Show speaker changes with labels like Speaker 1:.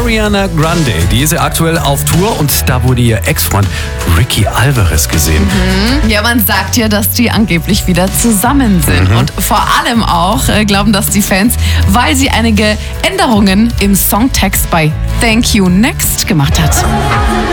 Speaker 1: Ariana Grande, die ist ja aktuell auf Tour und da wurde ihr Ex-Freund Ricky Alvarez gesehen.
Speaker 2: Ja, man sagt ja, dass die angeblich wieder zusammen sind. Und vor allem auch glauben das die Fans, weil sie einige Änderungen im Songtext bei Thank You Next gemacht hat.